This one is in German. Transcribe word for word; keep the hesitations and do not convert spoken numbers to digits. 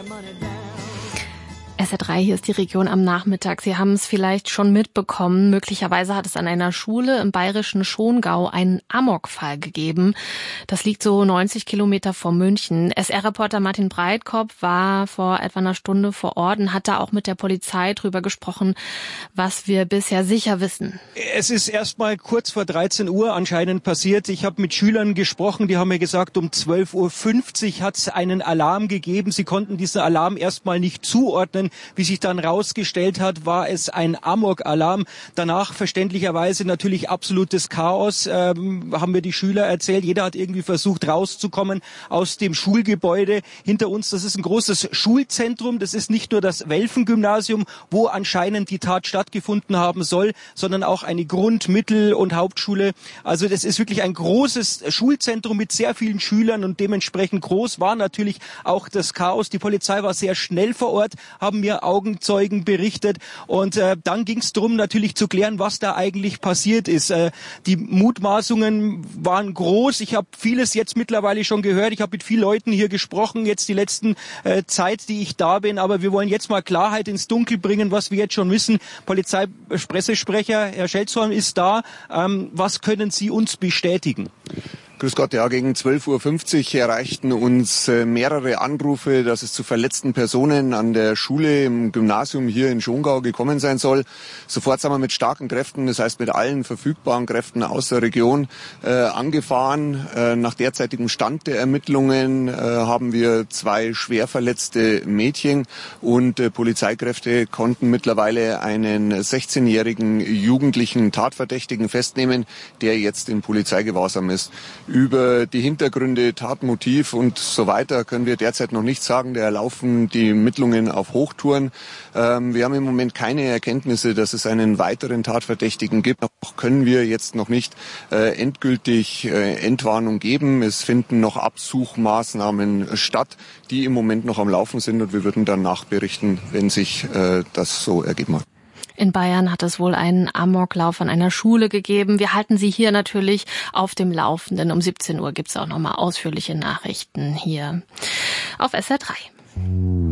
S R drei, hier ist die Region am Nachmittag. Sie haben es vielleicht schon mitbekommen. Möglicherweise hat es an einer Schule im bayerischen Schongau einen Amokfall gegeben. Das liegt so neunzig Kilometer vor München. S R-Reporter Martin Breitkopf war vor etwa einer Stunde vor Ort und hat da auch mit der Polizei drüber gesprochen, was wir bisher sicher wissen. Es ist erst mal kurz vor dreizehn Uhr anscheinend passiert. Ich habe mit Schülern gesprochen, die haben mir gesagt, um zwölf Uhr fünfzig hat es einen Alarm gegeben. Sie konnten diesen Alarm erst mal nicht zuordnen. Wie sich dann rausgestellt hat, war es ein Amok-Alarm. Danach verständlicherweise natürlich absolutes Chaos, ähm, haben mir die Schüler erzählt. Jeder hat irgendwie versucht rauszukommen aus dem Schulgebäude. Hinter uns, das ist ein großes Schulzentrum. Das ist nicht nur das Welfen-Gymnasium, wo anscheinend die Tat stattgefunden haben soll, sondern auch eine Grund-, Mittel- und Hauptschule. Also das ist wirklich ein großes Schulzentrum mit sehr vielen Schülern und dementsprechend groß war natürlich auch das Chaos. Die Polizei war sehr schnell vor Ort, haben mir Augenzeugen berichtet und äh, dann ging es darum natürlich zu klären, was da eigentlich passiert ist. Äh, die Mutmaßungen waren groß. Ich habe vieles jetzt mittlerweile schon gehört. Ich habe mit vielen Leuten hier gesprochen, jetzt die letzten äh, Zeit, die ich da bin. Aber wir wollen jetzt mal Klarheit ins Dunkel bringen, was wir jetzt schon wissen. Polizeipressesprecher Herr Schelzhorn ist da. Ähm, was können Sie uns bestätigen? Grüß Gott, ja, gegen zwölf Uhr fünfzig erreichten uns äh, mehrere Anrufe, dass es zu verletzten Personen an der Schule im Gymnasium hier in Schongau gekommen sein soll. Sofort sind wir mit starken Kräften, das heißt mit allen verfügbaren Kräften aus der Region äh, angefahren. Äh, nach derzeitigem Stand der Ermittlungen äh, haben wir zwei schwer verletzte Mädchen und äh, Polizeikräfte konnten mittlerweile einen sechzehnjährigen jugendlichen Tatverdächtigen festnehmen, der jetzt in Polizeigewahrsam ist. Über die Hintergründe, Tatmotiv und so weiter können wir derzeit noch nichts sagen. Da laufen die Ermittlungen auf Hochtouren. Ähm, wir haben im Moment keine Erkenntnisse, dass es einen weiteren Tatverdächtigen gibt. Noch können wir jetzt noch nicht äh, endgültig äh, Entwarnung geben. Es finden noch Absuchmaßnahmen statt, die im Moment noch am Laufen sind. Und wir würden dann nachberichten, wenn sich äh, das so ergeben hat. In Bayern hat es wohl einen Amoklauf an einer Schule gegeben. Wir halten Sie hier natürlich auf dem Laufenden. Um siebzehn Uhr gibt es auch nochmal ausführliche Nachrichten hier auf S R drei.